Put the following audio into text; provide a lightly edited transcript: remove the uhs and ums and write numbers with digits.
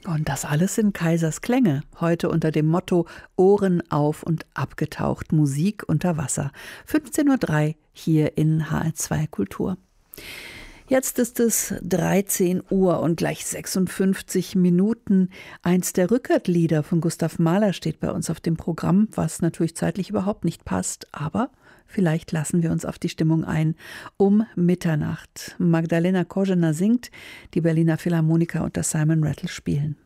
Und das alles in Kaisers Klänge, heute unter dem Motto Ohren auf und abgetaucht, Musik unter Wasser. 15:03 Uhr hier in HR2 Kultur. Jetzt ist es 13 Uhr und gleich 56 Minuten. Eins der Rückert-Lieder von Gustav Mahler steht bei uns auf dem Programm, was natürlich zeitlich überhaupt nicht passt, aber vielleicht lassen wir uns auf die Stimmung ein. Um Mitternacht. Magdalena Korzena singt, die Berliner Philharmoniker und das Simon Rattle spielen.